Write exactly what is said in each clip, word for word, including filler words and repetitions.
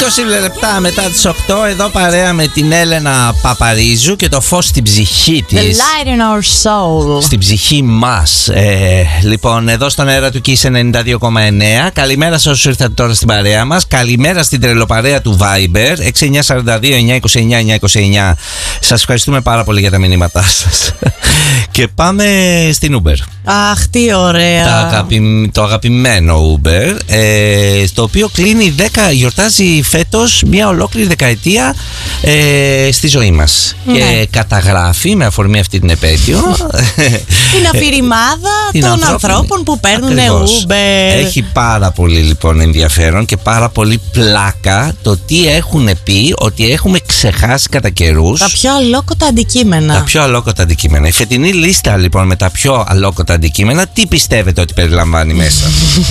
είκοσι λεπτά μετά τις οκτώ, εδώ παρέα με την Έλενα Παπαρίζου και το φως στην ψυχή της. The light in our soul. Στην ψυχή μας. Ε, λοιπόν, εδώ στον αέρα του Kiss ενενήντα δύο κόμμα εννέα. Καλημέρα σε όσους ήρθατε τώρα στην παρέα μας. Καλημέρα στην τρελοπαρέα του Viber έξι εννιά τέσσερα δύο εννιά δύο εννιά εννιά είκοσι εννιά. Σας ευχαριστούμε πάρα πολύ για τα μηνύματά σας. Και πάμε στην Uber. Αχ, τι ωραία. Τα αγαπη... Το αγαπημένο Uber, ε, το οποίο κλείνει δέκα, γιορτάζει φέτος μια ολόκληρη δεκαετία ε, στη ζωή μας. Ναι. Και καταγράφει με αφορμή αυτή την επέτειο την αφηρημάδα των ανθρώπινη... ανθρώπων που παίρνουν Ακριβώς. Uber. Έχει πάρα πολύ λοιπόν ενδιαφέρον και πάρα πολύ πλάκα το τι έχουν πει ότι έχουμε ξεχάσει κατά καιρούς. Τα πιο αλόκοτα αντικείμενα. Τα πιο αλόκοτα αντικείμενα. Η φετινή λίστα λοιπόν με τα πιο αλόκοτα αντικείμενα, τι πιστεύετε ότι περιλαμβάνει μέσα?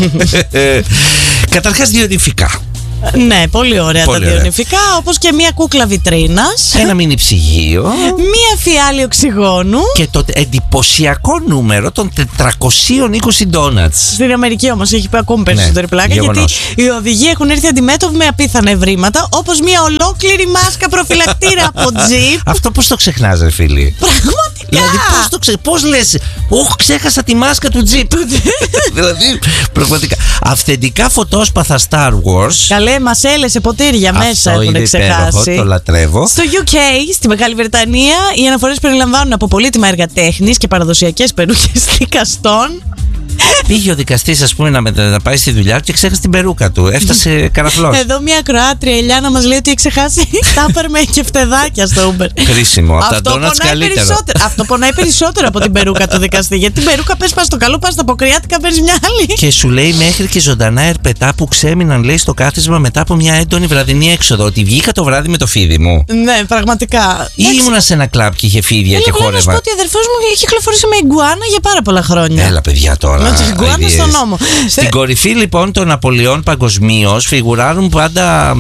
Καταρχάς διονυφικά. Ναι, πολύ ωραία πολύ τα διονυφικά, όπως και μια κούκλα βιτρίνας, ένα μίνι ψυγείο, μια φιάλη οξυγόνου και το εντυπωσιακό νούμερο των τετρακόσιων είκοσι ντόνατς. Στην Αμερική όμως έχει πει ακόμη περισσότερη ναι, πλάκα, γεγονός. Γιατί οι οδηγοί έχουν έρθει αντιμέτωποι με απίθανα ευρήματα, όπως μια ολόκληρη μάσκα προφυλακτήρα από τζιπ. Αυτό πώς το ξεχνάς, ρε φίλοι? Πραγματικά. Δηλαδή πώς το ξε... πώς λες, όχι, ξέχασα τη μάσκα του τζιπ. Δηλαδή πραγματικά. Αυθεντικά φωτόσπαθα Star Wars. Καλέ, μασέλες σε ποτήρια μέσα έχουν ξεχάσει. Το λατρεύω. Στο γιου κέι, στη Μεγάλη Βρετανία, οι αναφορές περιλαμβάνουν από πολύτιμα έργα τέχνης και παραδοσιακές περούκες δικαστών. Πήγε ο δικαστής, ας πούμε, να, με, να πάει στη δουλειά και ξέχασε την περούκα του. Έφτασε καραφλός. Εδώ μια Κροάτρια, η Ελιάνα, μας λέει ότι έχει ξεχάσει τάπερ και φτεδάκια στο Uber. Χρήσιμο. Από τα ντόνατς καλύτερο. Αυτό πονάει περισσότερο από την περούκα του δικαστή. Γιατί την περούκα πες πας στο καλό, πας στα αποκριάτικα, παίρνεις μια άλλη. Και σου λέει μέχρι και ζωντανά ερπετά που ξέμειναν, λέει, στο κάθισμα μετά από μια έντονη βραδινή έξοδο. Ότι βγήκα το βράδυ με το φίδι μου. Ναι, πραγματικά. Ή ήμουνα σε ένα κλαμπ και είχε φίδια και χόρευα. Να σου πω ότι ο αδερφός μου έχει κυκλοφορήσει με ιγκουάνα για πάρα πολλά χρόνια. Έλα, παιδιά τώρα. Στον νόμο. Στην κορυφή λοιπόν των Απολειών παγκοσμίως φιγουράρουν πάντα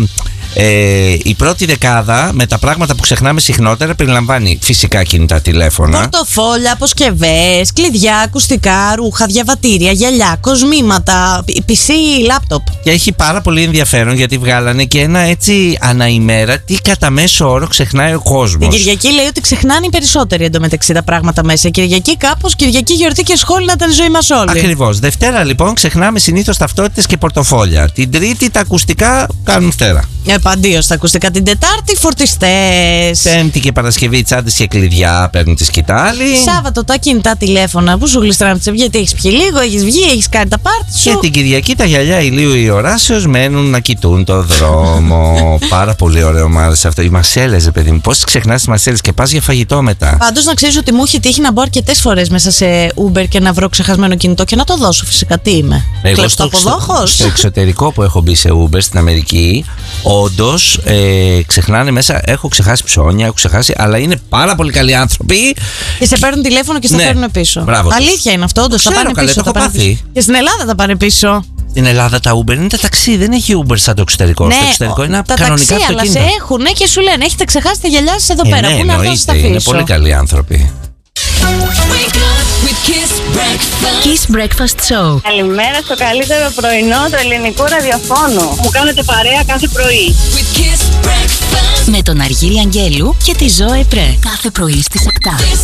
ε, η πρώτη δεκάδα με τα πράγματα που ξεχνάμε συχνότερα. Περιλαμβάνει φυσικά κινητά τηλέφωνα, πορτοφόλια, αποσκευές, κλειδιά, ακουστικά, ρούχα, διαβατήρια, γυαλιά, κοσμήματα, πι σι, λάπτοπ. Και έχει πάρα πολύ ενδιαφέρον γιατί βγάλανε και ένα έτσι αναημέρα τι κατά μέσο όρο ξεχνάει ο κόσμος. Την Κυριακή λέει ότι ξεχνάνε οι περισσότεροι εντωμεταξύ τα πράγματα μέσα. Κυριακή κάπως, Κυριακή γιορτή και σχόλια να ήταν η ζωή μας όλοι. Ακριβώς. Δευτέρα λοιπόν ξεχνάμε συνήθως ταυτότητες και πορτοφόλια. Την Τρίτη τα ακουστικά κάνουν φτερά. Επαντίως τα ακουστικά. Την Τετάρτη φορτιστές. Πέμπτη και Παρασκευή τσάντες και κλειδιά παίρνουν τη σκητάλη. Σάββατο τα κινητά τηλέφωνα που σου γλιστράνε από τις γιατί έχεις πιει λίγο, έχεις βγει, έχεις κάνει τα πάρτι σου. Και την Κυριακή τα γυαλιά ηλίου ή οράσεως μένουν να κοιτούν το δρόμο. Πάρα πολύ ωραίο, μου άρεσε αυτό. Οι μασέλες, παιδί μου, πώς ξεχνάς τις μασέλες και πας για φαγητό μετά. Πάντως να ξέρεις ότι μου έχει τύχει να μπω αρκετές φορές μέσα σε Uber και να βρω ξεχασμένο κινητό και να το δώσω. Φυσικά τι είμαι. Εγώ στο, στο εξωτερικό που έχω μπει σε Uber στην Αμερική, όντως ε, ξεχνάνε μέσα. Έχω ξεχάσει ψώνια, έχω ξεχάσει, αλλά είναι πάρα πολύ καλοί άνθρωποι. Και σε παίρνουν τηλέφωνο και στα ναι, φέρνουν πίσω. Μπράβο. Αλήθεια είναι αυτό, όντως. Τα πάνε καλέ, πίσω. Το τα έχω πάθει. Πίσω. Και στην Ελλάδα τα πάνε πίσω. Στην Ελλάδα τα Uber είναι τα ταξί, δεν έχει Uber σαν το εξωτερικό. Ναι, στο εξωτερικό είναι τα κανονικά ταξί, αυτοκίνητα. Αλλά σε έχουν και σου λένε: έχετε ξεχάσει τα γυαλιά σας εδώ ε, πέρα. Ναι, πού να δώσεις τα είναι πολύ καλοί άνθρωποι. Kiss Breakfast Show. Καλημέρα στο καλύτερο πρωινό του ελληνικού ραδιοφώνου. Μου κάνετε παρέα κάθε πρωί. Με τον Αργύρη Αγγέλου και τη Ζωέ Πρέ. Κάθε πρωί στις επτά.